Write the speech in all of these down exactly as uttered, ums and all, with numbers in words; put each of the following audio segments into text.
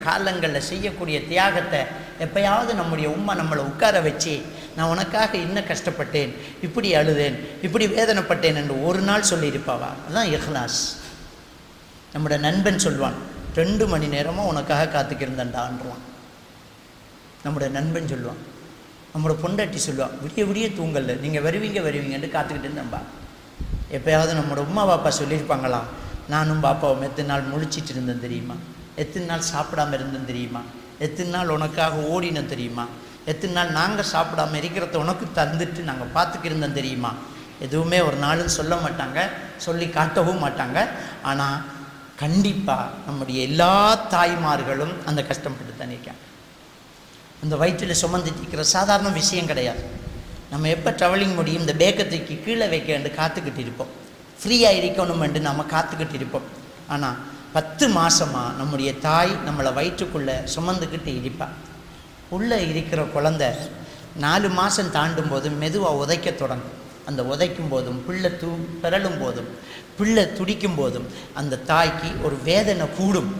காலங்களில் செய்யக்கூடிய தியாகத்தை எப்பயாவது நம்முடைய உம்மா நம்மளை உட்கார வச்சு நான் உனக்காக இன்னும் கஷ்டப்பட்டேன், இப்படி அழுதேன், இப்படி வேதனைப்பட்டேன் என்று ஒரு நாள் சொல்லியிருப்பாவா? அதுதான் இஹ்லாஸ். நம்முடைய நண்பன் சொல்வான், ரெண்டு மணி நேரமாக உனக்காக காத்துக்கிருந்தேன்டான்றான். நம்முடைய நண்பன் சொல்லுவான், நம்மளோட பொண்டாட்டி சொல்லுவான், விடிய விடிய தூங்கல, நீங்கள் வருவீங்க வருவீங்கன்னு காத்துக்கிட்டு இருந்தேன்பா. எப்போயாவது நம்மளோட உம்மா பாப்பா சொல்லியிருப்பாங்களா, நானும் பாப்பாவும் எத்தனை நாள் முழிச்சிட்டு இருந்தேன் தெரியுமா, எத்தனை நாள் சாப்பிடாமல் இருந்தேன் தெரியுமா, எத்தனை நாள் உனக்காக ஓடினோம் தெரியுமா, எத்தனை நாள் நாங்கள் சாப்பிடாமல் இருக்கிறத உனக்கு தந்துட்டு நாங்கள் பார்த்துக்கிருந்தோம் தெரியுமா? எதுவுமே ஒரு நாளும் சொல்ல மாட்டாங்க, சொல்லி காட்டவும் மாட்டாங்க. ஆனால் கண்டிப்பாக நம்முடைய எல்லா தாய்மார்களும் அந்த கஷ்டப்பட்டு தான் இருக்காங்க. அந்த வயிற்றில் சுமந்துட்டு இருக்கிற சாதாரண விஷயம் கிடையாது. நம்ம எப்போ ட்ராவலிங் முடியும் இந்த பேக்கத்துக்கு கீழே வைக்க என்று காத்துக்கிட்டு இருப்போம், ஃப்ரீயாக இருக்கணும் என்று நம்ம காத்துக்கிட்டு இருப்போம். ஆனால் பத்து மாதமாக நம்முடைய தாய் நம்மளை வயிற்றுக்குள்ளே சுமந்துக்கிட்டு இருப்பாள். உள்ளே இருக்கிற குழந்தை நாலு மாதம் தாண்டும் போதும் மெதுவாக உதைக்க தொடங்கும். அந்த உதைக்கும் போதும் பிள்ளை தூ பிறலும் போதும் பிள்ளை துடிக்கும் போதும் அந்த தாய்க்கு ஒரு வேதனை கூடும்.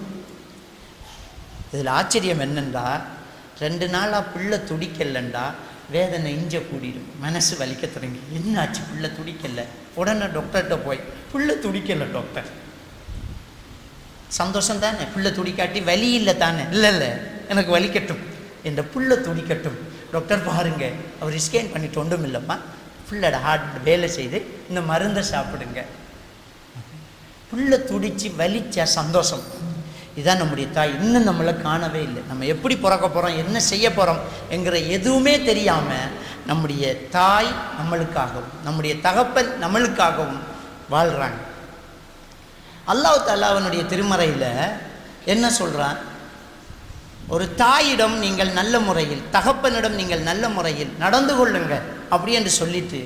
இதில் ஆச்சரியம் என்னென்றா, ரெண்டு நாளாக பிள்ளை துடிக்கலண்டா வேதனை இஞ்ச கூடிடும், மனசு வலிக்க தொடங்கி. என்னாச்சு பிள்ளை துடிக்கலை? உடனே டாக்டர்கிட்ட போய் பிள்ளை துடிக்கலை டாக்டர். சந்தோஷம் தானே, பிள்ளை துடிக்காட்டி வலி இல்லை தானே, இல்லை இல்லை எனக்கு வலிக்கட்டும், என்ற பிள்ளை துடிக்கட்டும், டாக்டர் பாருங்க அவர் ஸ்கேன் பண்ணிட்டு ஒன்றும் இல்லைம்மா, பிள்ளோட ஹார்ட் வேலை செய்து இந்த மருந்தை சாப்பிடுங்க. பிள்ளை துடிச்சு வலிச்சா சந்தோஷம். இதுதான் நம்முடைய தாய். இன்னும் நம்மளை காணவே இல்லை. நம்ம எப்படி பிறக்க போகிறோம், என்ன செய்ய போகிறோம் என்கிற எதுவுமே தெரியாமல் நம்முடைய தாய் நம்மளுக்காகவும் நம்முடைய தகப்பன் நம்மளுக்காகவும் வாழ்கிறாங்க. அல்லாஹ் தஆலா அவனுடைய திருமறையில் என்ன சொல்கிறான்? ஒரு தாயிடம் நீங்கள் நல்ல முறையில், தகப்பனிடம் நீங்கள் நல்ல முறையில் நடந்து கொள்ளுங்க அப்படி என்று சொல்லிட்டு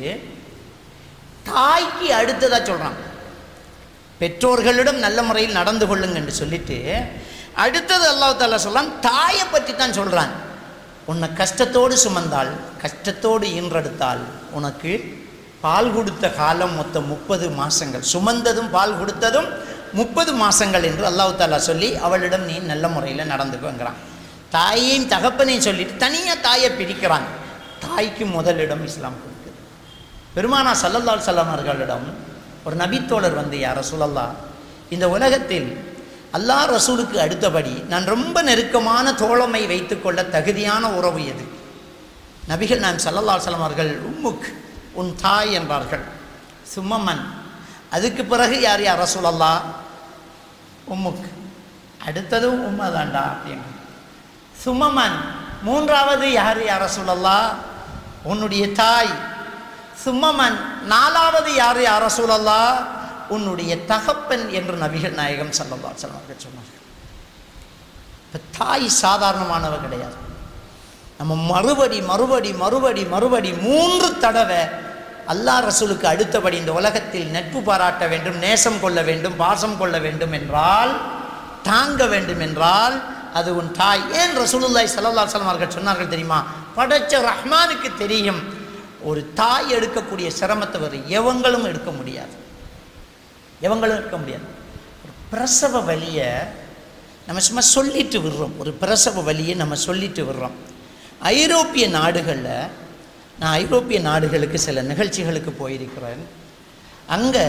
தாய்க்கு அடுத்ததாக சொல்கிறான். பெற்றோர்களிடம் நல்ல முறையில் நடந்து கொள்ளுங்க என்று சொல்லிட்டு அடுத்தது அல்லாஹ் தஆலா சொல்கிறான், தாயை பற்றி தான் சொல்கிறான். உன்னை கஷ்டத்தோடு சுமந்தால், கஷ்டத்தோடு ஈன்றெடுத்தால், உனக்கு பால் கொடுத்த காலம் மொத்தம் முப்பது மாதங்கள், சுமந்ததும் பால் கொடுத்ததும் முப்பது மாதங்கள் என்று அல்லாஹ் தஆலா சொல்லி அவளிடம் நீ நல்ல முறையில் நடந்துக்குங்கிறான். தாயையும் தகப்பனையும் சொல்லிட்டு தனியாக தாயை பிரிக்கிறான். தாய்க்கு முதலிடம் இஸ்லாம் கொடுக்குது. பெருமானா ஸல்லல்லாஹு அலைஹி வஸல்லம் அவர்களிடம் ஒரு நபித்தோழர் வந்து, யா ரசூலல்லாஹ், இந்த உலகத்தில் அல்லாஹ் ரசூலுக்கு அடுத்தபடி நான் ரொம்ப நெருக்கமான தோழமை வைத்துக்கொள்ள தகுதியான உறவு எது? நபிகள் நாயம் ஸல்லல்லாஹு அலைஹி வஸல்லம் அவர்கள் உம்முக், உன் தாய் என்றார்கள். சும்மமன், அதுக்கு பிறகு யார் யா ரசூலல்லாஹ்? உம்முக், அடுத்ததும் உம்மா தாண்டா அப்படின்னு. சும்மமன், மூன்றாவது யார் யா ரசூலல்லாஹ்? உன்னுடைய தாய். சும்மமன், நாலாவது யார் யா ரசூலல்லாஹ்? உன்னுடைய தகப்பன் என்று நபிகள் நாயகம் ஸல்லல்லாஹு அலைஹி வஸல்லம் அவர்கள் சொன்னார்கள். இப்போ தாய் சாதாரணமானவ கிடையாது. நம்ம மறுபடி மறுபடி மறுபடி மறுபடி மூன்று தடவை அல்லாஹ் ரசூலுக்கு அடுத்தபடி இந்த உலகத்தில் நட்பு பாராட்ட வேண்டும், நேசம் கொள்ள வேண்டும், பாசம் கொள்ள வேண்டும் என்றால், தாங்க வேண்டும் என்றால் அது உன் தாய். ஏன் ரசூலுல்லாஹி ஸல்லல்லாஹு அலைஹி வஸல்லம் அவர்கள் சொன்னார்கள் தெரியுமா? படைச்ச ரஹ்மானுக்கு தெரியும் ஒரு தாய் எடுக்கக்கூடிய சிரமத்தை வரை எவங்களும் எடுக்க முடியாது, எவங்களும் எடுக்க முடியாது. ஒரு பிரசவ வலியை நம்ம சும்மா சொல்லிட்டு விடுறோம், ஒரு பிரசவ வலியை நம்ம சொல்லிட்டு விடுறோம். ஐரோப்பிய நாடுகளில், நான் ஐரோப்பிய நாடுகளுக்கு சில நிகழ்ச்சிகளுக்கு போயிருக்கிறேன். அங்கே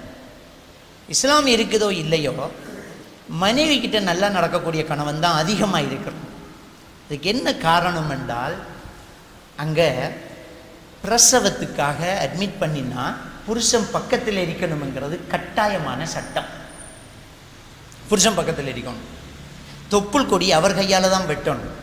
இஸ்லாம் இருக்குதோ இல்லையோ, மனைவி கிட்ட நல்லா நடக்கக்கூடிய கணவன் தான் அதிகமாக இருக்கிறோம். அதுக்கு என்ன காரணம் என்றால், அங்கே பிரசவத்துக்காக அட்மிட் பண்ணினா புருஷன் பக்கத்தில் இருக்கணுங்கிறது கட்டாயமான சட்டம். புருஷன் பக்கத்தில் இருக்கணும், தொப்புள் கொடி அவர் கையால் தான் வெட்டணும்.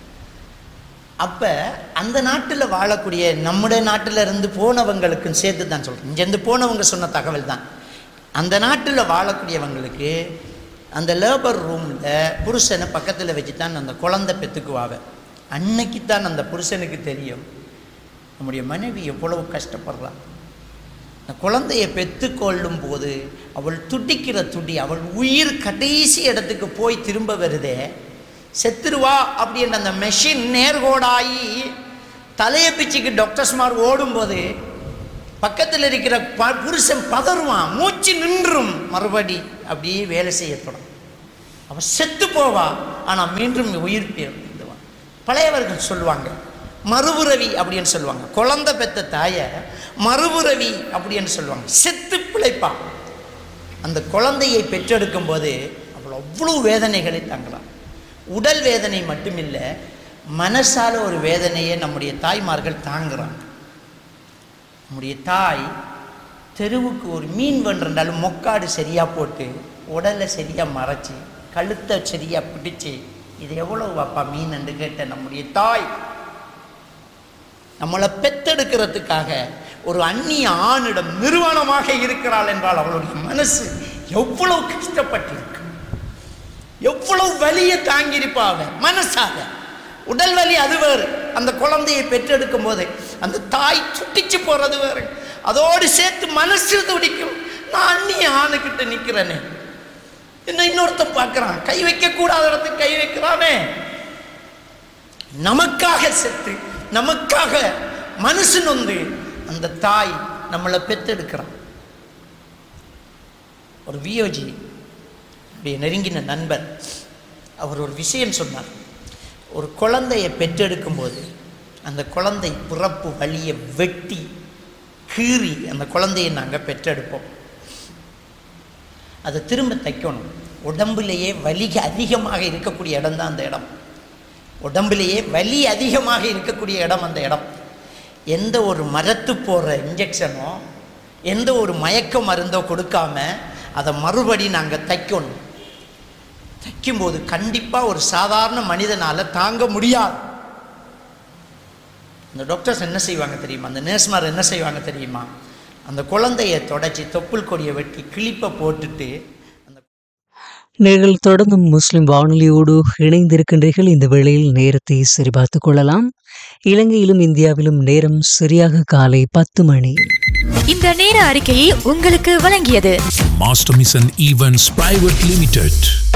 அப்போ அந்த நாட்டில் வாழக்கூடிய நம்முடைய நாட்டில் இருந்து போனவங்களுக்கும் சேர்த்து தான் சொல்கிறேன், இங்கேருந்து போனவங்க சொன்ன தகவல் தான். அந்த நாட்டில் வாழக்கூடியவங்களுக்கு அந்த லேபர் ரூமில் புருஷனை பக்கத்தில் வச்சு தான் அந்த குழந்தை பெற்றுக்குவாங்க. அன்னைக்கு தான் அந்த புருஷனுக்கு தெரியும் நம்முடைய மனைவி எவ்வளவு கஷ்டப்படுறான். அந்த குழந்தையை பெற்றுக்கொள்ளும் போது அவள் துடிக்கிற துடி, அவள் உயிர் கடைசி இடத்துக்கு போய் திரும்ப வருதே, செத்துருவா அப்படின்ற அந்த மெஷின் நேர்கோடாகி தலையை பிச்சுக்கு டாக்டர்ஸ்மார் ஓடும்போது பக்கத்தில் இருக்கிற புருஷன் பதறுவான், மூச்சு நின்றும் மறுபடி அப்படியே வேலை செய்ய தொடங்கும். அவள் செத்து போவா, ஆனால் மீண்டும் உயிர் பெறுவான். பழையவர்கள் சொல்லுவாங்க மறுபுறவி அப்படின்னு சொல்லுவாங்க. குழந்தை பெற்ற தாயை மறுபுறவி அப்படின்னு சொல்லுவாங்க. செத்து பிழைப்பா. அந்த குழந்தையை பெற்றெடுக்கும் போது அவள் அவ்வளோ வேதனைகளை தாங்கலாம். உடல் வேதனை மட்டுமில்லை, மனசால ஒரு வேதனையை நம்முடைய தாய்மார்கள் தாங்குறாங்க. நம்முடைய தாய் தெருவுக்கு ஒரு மீன் வென்றாலும் மொக்காடு சரியாக போட்டு உடலை சரியாக மறைச்சி கழுத்தை சரியாக பிடிச்சி, இது எவ்வளோ வாப்பா மீன் என்று கேட்ட நம்முடைய தாய் நம்மளை பெத்தெடுக்கிறதுக்காக ஒரு அந்நிய ஆணிடம் நிறுவனமாக இருக்கிறாள் என்றால் அவளுடைய மனசு எவ்வளவு கஷ்டப்பட்டிருக்கு, எவ்வளவு வலியை தாங்கியிருப்பாங்க மனசாக. உடல் வலி அது வேறு, அந்த குழந்தையை பெற்றெடுக்கும் போது அந்த தாய் சுட்டிச்சு போறது வேறு, அதோடு சேர்த்து மனசு துடிக்கும். நான் அந்நிய ஆணுக்கிட்ட நிற்கிறேனே, என்ன இன்னொருத்த பார்க்கிறான், கை வைக்க கூடாத இடத்துக்கு கை வைக்கிறானே. நமக்காக செத்து நமக்காக மனசு நொந்து அந்த தாய் நம்மளை பெற்றெடுக்கிறான். ஒரு வியோஜி நெருங்கின நண்பர் அவர் ஒரு விஷயம் சொன்னார். ஒரு குழந்தையை பெற்றெடுக்கும் போது அந்த குழந்தை பிறப்பு வலியை வெட்டி கீறி அந்த குழந்தையை நாங்கள் பெற்றெடுப்போம். அதை திரும்ப தைக்கணும். உடம்புலேயே வலி அதிகமாக இருக்கக்கூடிய இடம் தான் அந்த இடம். உடம்புலேயே வலி அதிகமாக இருக்கக்கூடிய இடம் அந்த இடம். எந்த ஒரு மரத்து போகிற இன்ஜெக்ஷனோ எந்த ஒரு மயக்க மருந்தோ கொடுக்காம அதை மறுபடி நாங்கள் தைக்கணும். தைக்கும்போது கண்டிப்பாக ஒரு சாதாரண மனிதனால் தாங்க முடியாது. அந்த டாக்டர்ஸ் என்ன செய்வாங்க தெரியுமா, அந்த நர்ஸ்மார் என்ன செய்வாங்க தெரியுமா, அந்த குழந்தையை தொடச்சி தொப்புள் கொடியை வெட்டி கிளிப்பை போட்டுட்டு அந்த நீங்கள் தொடர்ந்தும் முஸ்லிம் வானொலியோடு இணைந்திருக்கின்றீர்கள். இந்த வேளையில் நேரத்தை சரிபார்த்துக் கொள்ளலாம். இலங்கையிலும் இந்தியாவிலும் நேரம் சரியாக காலை பத்து மணி. இந்த நேர அறிக்கையை உங்களுக்கு வழங்கியது master mission events private limited.